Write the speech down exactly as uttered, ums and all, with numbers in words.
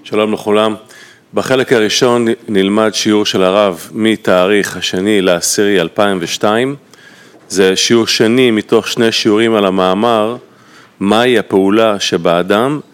שלום לכולם. בחלק הראשון נלמד שיעור של הרב מתאריך השני לעשירי אלפיים ושתיים. זה שיעור שני מתוך שני שיעורים על המאמר, מהי הפעולה שבאדם